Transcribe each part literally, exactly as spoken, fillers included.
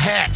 hat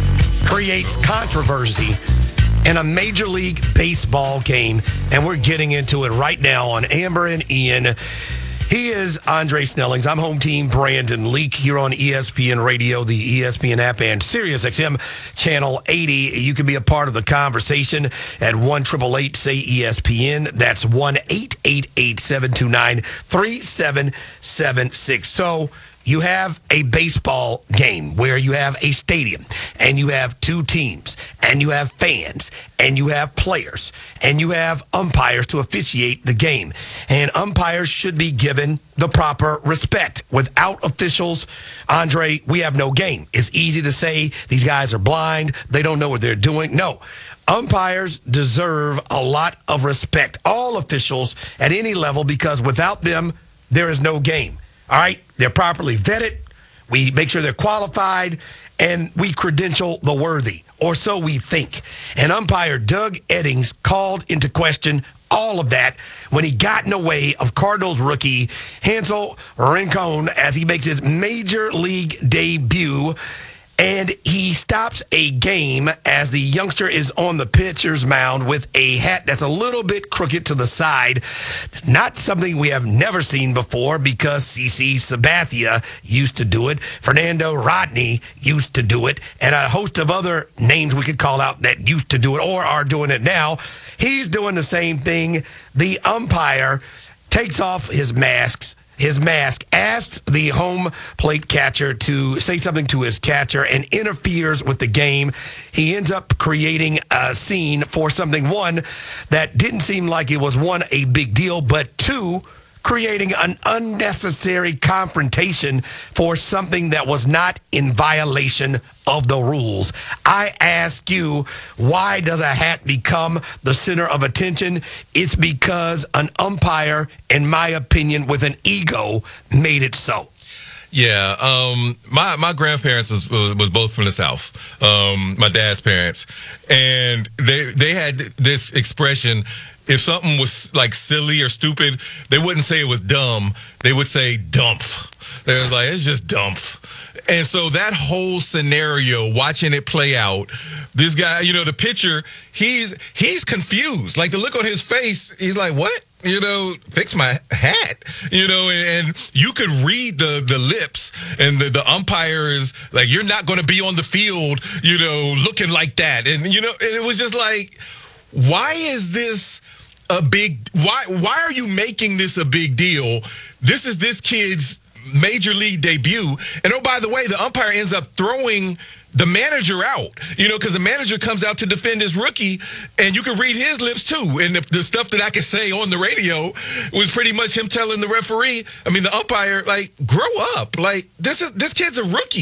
creates controversy in a Major League Baseball game, and we're getting into it right now on Amber and Ian. He is Andre Snellings. I'm home team Brandon Leak here on E S P N Radio, the E S P N app, and Sirius X M Channel eighty. You can be a part of the conversation at one eight eight eight say E S P N. That's one eight eight eight seven two nine three seven seven six. So you have a baseball game where you have a stadium and you have two teams and you have fans and you have players and you have umpires to officiate the game. And umpires should be given the proper respect. Without officials, Andre, we have no game. It's easy to say these guys are blind. They don't know what they're doing. No. Umpires deserve a lot of respect. All officials at any level, because without them, there is no game. All right, they're properly vetted. We make sure they're qualified, and we credential the worthy, or so we think. And umpire Doug Eddings called into question all of that when he got in the way of Cardinals rookie Hansel Rincon as he makes his major league debut. And he stops a game as the youngster is on the pitcher's mound with a hat that's a little bit crooked to the side. Not something we have never seen before, because CeCe Sabathia used to do it. Fernando Rodney used to do it. And a host of other names we could call out that used to do it or are doing it now. He's doing the same thing. The umpire takes off his masks. His mask, asks the home plate catcher to say something to his catcher, and interferes with the game. He ends up creating a scene for something, one, that didn't seem like it was, one, a big deal, but two, creating an unnecessary confrontation for something that was not in violation of the rules. I ask you, why does a hat become the center of attention? It's because an umpire, in my opinion, with an ego, made it so. Yeah, um, my my grandparents was, was both from the South, um, my dad's parents, and they they had this expression. If something was like silly or stupid, they wouldn't say it was dumb. They would say dumph. They was like, it's just dumph. And so that whole scenario, watching it play out, this guy, you know, the pitcher, he's he's confused. Like, the look on his face, he's like, what? You know, fix my hat, you know, and, and you could read the, the lips, and the, the umpire is like, you're not going to be on the field, you know, looking like that. And, you know, and it was just like, why is this a big, why, why are you making this a big deal? This is this kid's major league debut. And oh, by the way, the umpire ends up throwing the manager out, you know, because the manager comes out to defend his rookie, and you can read his lips too. And the, the stuff that I could say on the radio was pretty much him telling the referee, I mean, the umpire, like, grow up. Like, this is this kid's a rookie.